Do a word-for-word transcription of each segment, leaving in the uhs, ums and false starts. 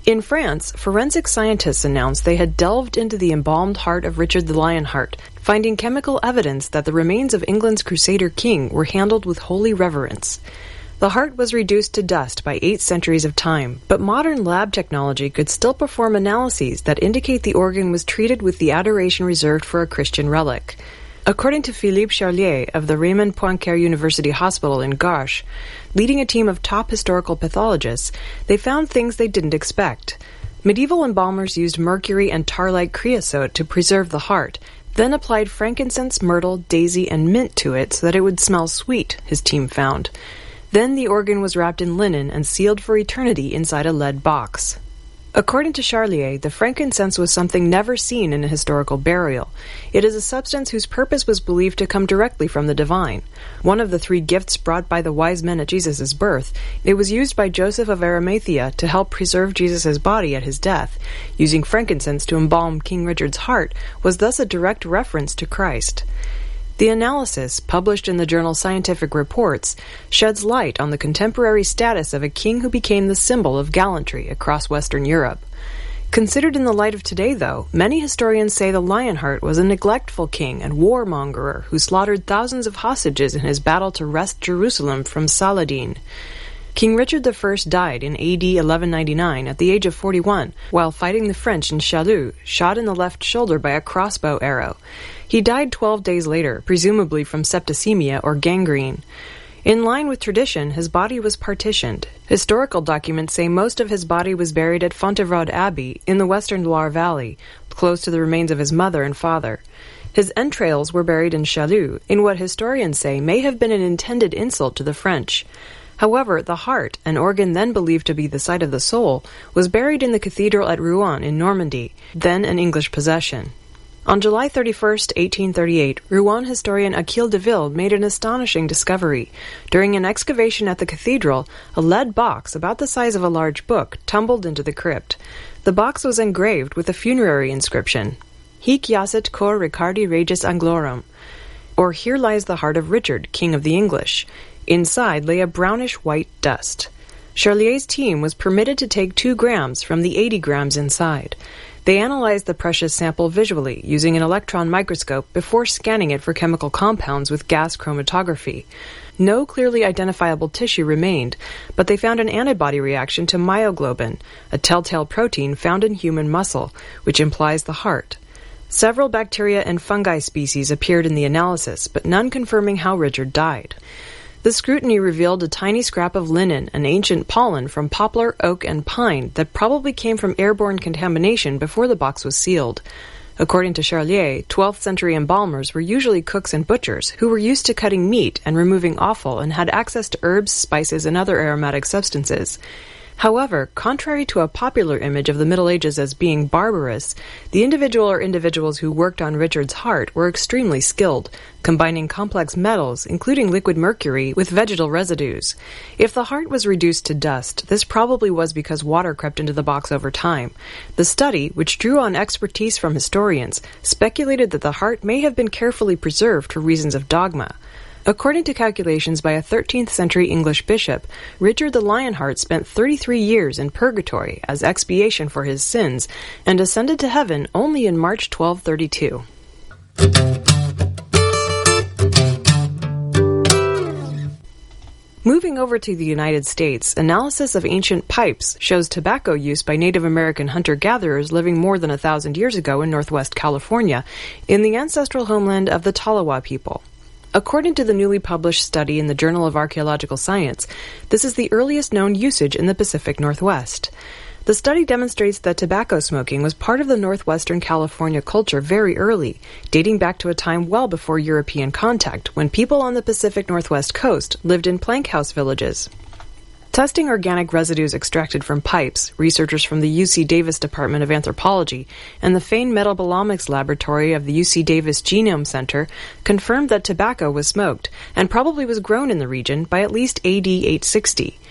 In France, forensic scientists announced they had delved into the embalmed heart of Richard the Lionheart, finding chemical evidence that the remains of England's Crusader king were handled with holy reverence. The heart was reduced to dust by eight centuries of time, but modern lab technology could still perform analyses that indicate the organ was treated with the adoration reserved for a Christian relic. According to Philippe Charlier of the Raymond Poincaré University Hospital in Garches, leading a team of top historical pathologists, they found things they didn't expect. Medieval embalmers used mercury and tar-like creosote to preserve the heart, then applied frankincense, myrtle, daisy, and mint to it so that it would smell sweet, his team found. Then the organ was wrapped in linen and sealed for eternity inside a lead box. According to Charlier, the frankincense was something never seen in a historical burial. It is a substance whose purpose was believed to come directly from the divine. One of the three gifts brought by the wise men at Jesus' birth, it was used by Joseph of Arimathea to help preserve Jesus' body at his death. Using frankincense to embalm King Richard's heart was thus a direct reference to Christ. The analysis, published in the journal Scientific Reports, sheds light on the contemporary status of a king who became the symbol of gallantry across Western Europe. Considered in the light of today, though, many historians say the Lionheart was a neglectful king and warmongerer who slaughtered thousands of hostages in his battle to wrest Jerusalem from Saladin. King Richard the First died in A D eleven ninety-nine at the age of forty-one while fighting the French in Chalut, shot in the left shoulder by a crossbow arrow. He died twelve days later, presumably from septicemia or gangrene. In line with tradition, his body was partitioned. Historical documents say most of his body was buried at Fontevraud Abbey in the western Loire Valley, close to the remains of his mother and father. His entrails were buried in Chalut, in what historians say may have been an intended insult to the French. However, the heart, an organ then believed to be the site of the soul, was buried in the cathedral at Rouen in Normandy, then an English possession. On July thirty-first, eighteen thirty-eight, Rouen historian Achille Deville made an astonishing discovery. During an excavation at the cathedral, a lead box about the size of a large book tumbled into the crypt. The box was engraved with a funerary inscription, Hic jacet cor Ricardi regis Anglorum, or Here lies the heart of Richard, King of the English. Inside lay a brownish-white dust. Charlier's team was permitted to take two grams from the eighty grams inside. They analyzed the precious sample visually, using an electron microscope before scanning it for chemical compounds with gas chromatography. No clearly identifiable tissue remained, but they found an antibody reaction to myoglobin, a telltale protein found in human muscle, which implies the heart. Several bacteria and fungi species appeared in the analysis, but none confirming how Richard died. The scrutiny revealed a tiny scrap of linen, an ancient pollen from poplar, oak, and pine that probably came from airborne contamination before the box was sealed. According to Charlier, twelfth century embalmers were usually cooks and butchers who were used to cutting meat and removing offal and had access to herbs, spices, and other aromatic substances. However, contrary to a popular image of the Middle Ages as being barbarous, the individual or individuals who worked on Richard's heart were extremely skilled, combining complex metals, including liquid mercury, with vegetal residues. If the heart was reduced to dust, this probably was because water crept into the box over time. The study, which drew on expertise from historians, speculated that the heart may have been carefully preserved for reasons of dogma. According to calculations by a thirteenth century English bishop, Richard the Lionheart spent thirty-three years in purgatory as expiation for his sins and ascended to heaven only in March twelve thirty-two. Moving over to the United States, analysis of ancient pipes shows tobacco use by Native American hunter-gatherers living more than a thousand years ago in northwest California, in the ancestral homeland of the Tolowa people. According to the newly published study in the Journal of Archaeological Science, this is the earliest known usage in the Pacific Northwest. The study demonstrates that tobacco smoking was part of the northwestern California culture very early, dating back to a time well before European contact, when people on the Pacific Northwest coast lived in plank house villages. Testing organic residues extracted from pipes, researchers from the U C Davis Department of Anthropology and the Fane Metabolomics Laboratory of the U C Davis Genome Center confirmed that tobacco was smoked, and probably was grown in the region by at least A D eight sixty.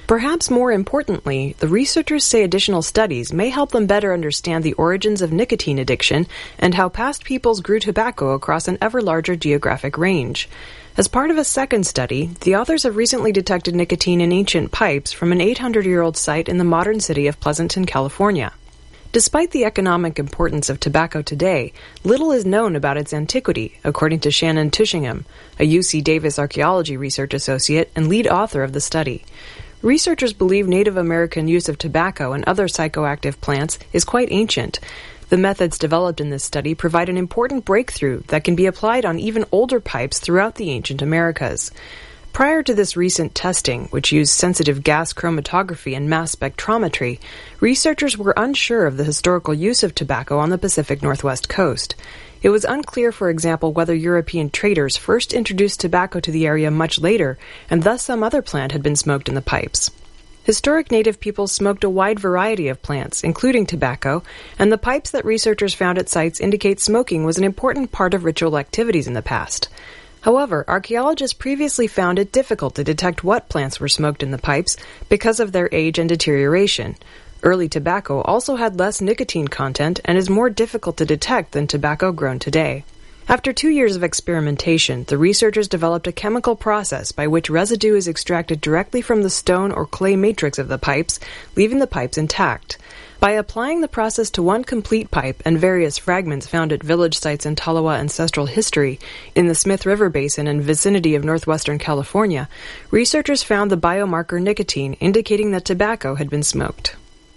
Perhaps more importantly, the researchers say additional studies may help them better understand the origins of nicotine addiction and how past peoples grew tobacco across an ever larger geographic range. As part of a second study, the authors have recently detected nicotine in ancient pipes from an eight hundred year old site in the modern city of Pleasanton, California. Despite the economic importance of tobacco today, little is known about its antiquity, according to Shannon Tushingham, a U C Davis archaeology research associate and lead author of the study. Researchers believe Native American use of tobacco and other psychoactive plants is quite ancient. The methods developed in this study provide an important breakthrough that can be applied on even older pipes throughout the ancient Americas. Prior to this recent testing, which used sensitive gas chromatography and mass spectrometry, researchers were unsure of the historical use of tobacco on the Pacific Northwest coast. It was unclear, for example, whether European traders first introduced tobacco to the area much later, and thus some other plant had been smoked in the pipes. Historic native peoples smoked a wide variety of plants, including tobacco, and the pipes that researchers found at sites indicate smoking was an important part of ritual activities in the past. However, archaeologists previously found it difficult to detect what plants were smoked in the pipes because of their age and deterioration. Early tobacco also had less nicotine content and is more difficult to detect than tobacco grown today. After two years of experimentation, the researchers developed a chemical process by which residue is extracted directly from the stone or clay matrix of the pipes, leaving the pipes intact. By applying the process to one complete pipe and various fragments found at village sites in Tolowa ancestral history in the Smith River Basin and vicinity of northwestern California, researchers found the biomarker nicotine indicating that tobacco had been smoked.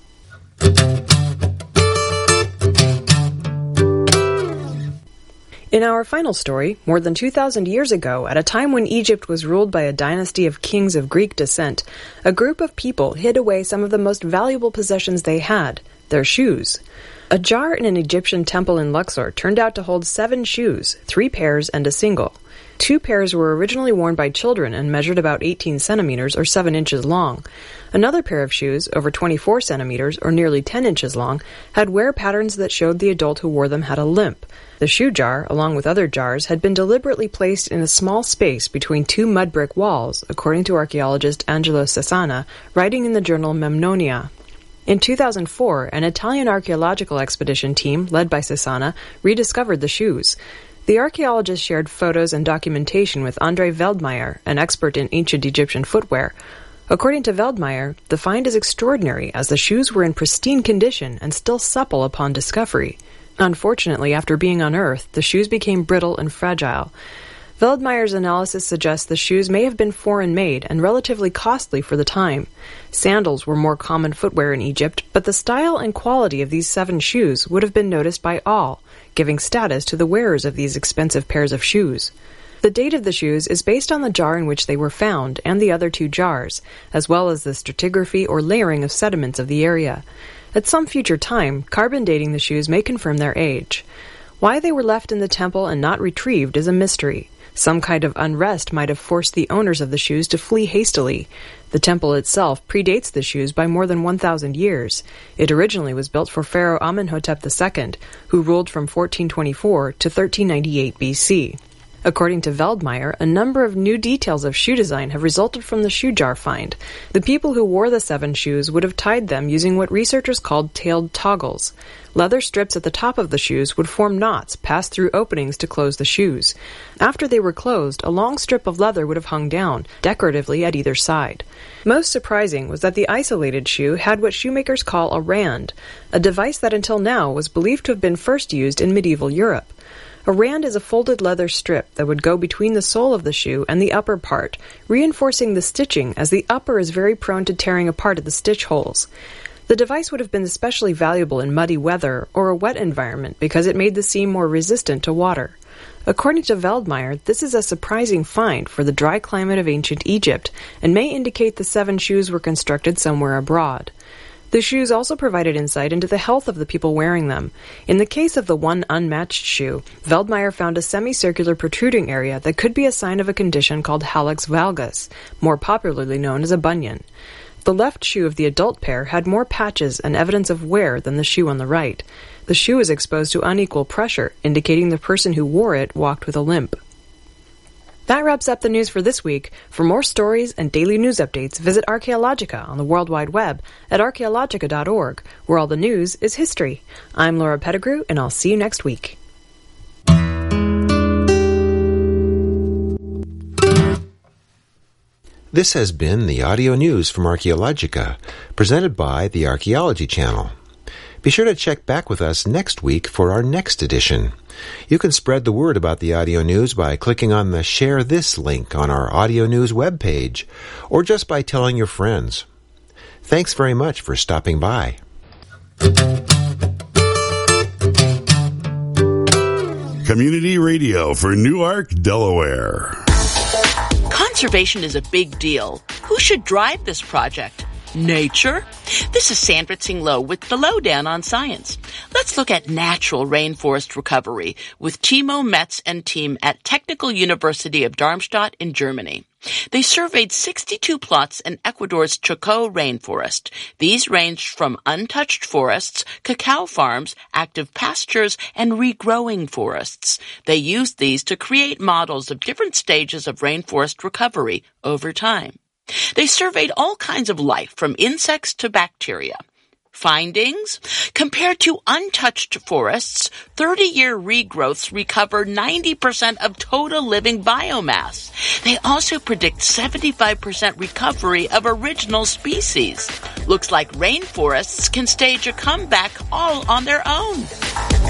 In our final story, more than two thousand years ago, at a time when Egypt was ruled by a dynasty of kings of Greek descent, a group of people hid away some of the most valuable possessions they had, their shoes. A jar in an Egyptian temple in Luxor turned out to hold seven shoes, three pairs and a single. Two pairs were originally worn by children and measured about eighteen centimeters or seven inches long. Another pair of shoes, over twenty-four centimeters or nearly ten inches long, had wear patterns that showed the adult who wore them had a limp. The shoe jar, along with other jars, had been deliberately placed in a small space between two mud brick walls, according to archaeologist Angelo Cesana, writing in the journal Memnonia. In two thousand four, an Italian archaeological expedition team, led by Cesana, rediscovered the shoes. The archaeologist shared photos and documentation with André Veldmeyer, an expert in ancient Egyptian footwear. According to Veldmeyer, the find is extraordinary as the shoes were in pristine condition and still supple upon discovery. Unfortunately, after being unearthed, the shoes became brittle and fragile. Veldmeyer's analysis suggests the shoes may have been foreign-made and relatively costly for the time. Sandals were more common footwear in Egypt, but the style and quality of these seven shoes would have been noticed by all, giving status to the wearers of these expensive pairs of shoes. The date of the shoes is based on the jar in which they were found and the other two jars, as well as the stratigraphy or layering of sediments of the area. At some future time, carbon dating the shoes may confirm their age. Why they were left in the temple and not retrieved is a mystery. Some kind of unrest might have forced the owners of the shoes to flee hastily. The temple itself predates the shoes by more than one thousand years. It originally was built for Pharaoh Amenhotep the Second, who ruled from fourteen twenty-four to thirteen ninety-eight B C. According to Veldmeyer, a number of new details of shoe design have resulted from the shoe jar find. The people who wore the seven shoes would have tied them using what researchers called tailed toggles. Leather strips at the top of the shoes would form knots passed through openings to close the shoes. After they were closed, a long strip of leather would have hung down, decoratively at either side. Most surprising was that the isolated shoe had what shoemakers call a rand, a device that until now was believed to have been first used in medieval Europe. A rand is a folded leather strip that would go between the sole of the shoe and the upper part, reinforcing the stitching as the upper is very prone to tearing apart at the stitch holes. The device would have been especially valuable in muddy weather or a wet environment because it made the seam more resistant to water. According to Veldmeyer, this is a surprising find for the dry climate of ancient Egypt and may indicate the seven shoes were constructed somewhere abroad. The shoes also provided insight into the health of the people wearing them. In the case of the one unmatched shoe, Veldmeyer found a semicircular protruding area that could be a sign of a condition called hallux valgus, more popularly known as a bunion. The left shoe of the adult pair had more patches and evidence of wear than the shoe on the right. The shoe is exposed to unequal pressure, indicating the person who wore it walked with a limp. That wraps up the news for this week. For more stories and daily news updates, visit Archaeologica on the World Wide Web at archaeologica dot org, where all the news is history. I'm Laura Pettigrew, and I'll see you next week. This has been the audio news from Archaeologica, presented by the Archaeology Channel. Be sure to check back with us next week for our next edition. You can spread the word about the audio news by clicking on the Share This link on our audio news webpage, or just by telling your friends. Thanks very much for stopping by. Community Radio for Newark, Delaware. Conservation is a big deal. Who should drive this project? Nature? This is Sandra Tsing-Loh with the Lowdown on Science. Let's look at natural rainforest recovery with Timo Metz and team at Technical University of Darmstadt in Germany. They surveyed sixty-two plots in Ecuador's Chocó rainforest. These ranged from untouched forests, cacao farms, active pastures, and regrowing forests. They used these to create models of different stages of rainforest recovery over time. They surveyed all kinds of life, from insects to bacteria. Findings? Compared to untouched forests, thirty-year regrowths recover ninety percent of total living biomass. They also predict seventy-five percent recovery of original species. Looks like rainforests can stage a comeback all on their own.